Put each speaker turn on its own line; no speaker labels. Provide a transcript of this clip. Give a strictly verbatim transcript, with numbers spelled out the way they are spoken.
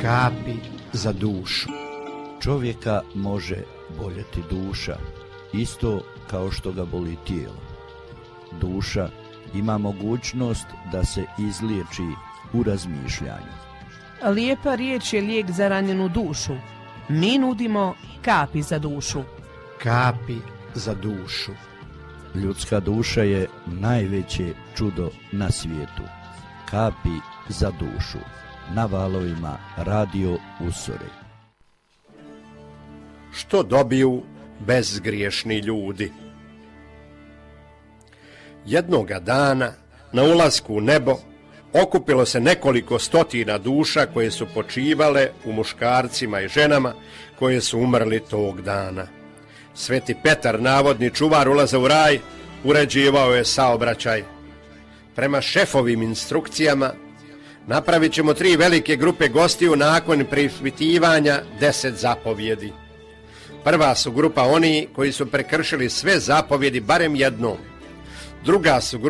Kapi za dušu.
Čovjeka može boljeti duša, isto kao što ga boli tijelo. Duša ima mogućnost da se izliječi u razmišljanju.
Lijepa riječ je lijek za ranjenu dušu. Mi nudimo kapi za dušu.
Kapi za dušu.
Ljudska duša je najveće čudo na svijetu. Kapi za dušu. Na valovima Radio Usore.
Što dobiju bezgriješni ljudi? Jednoga dana, na ulasku u nebo, okupilo se nekoliko stotina duša koje su počivale u muškarcima i ženama koje su umrli tog dana. Sveti Petar, navodni čuvar ulaza u raj, uređivao je saobraćaj. Prema šefovim instrukcijama, napravit ćemo tri velike grupe gostiju nakon preispitivanja deset zapovjedi. Prva su grupa oni koji su prekršili sve zapovjedi barem jednom. Druga su grupa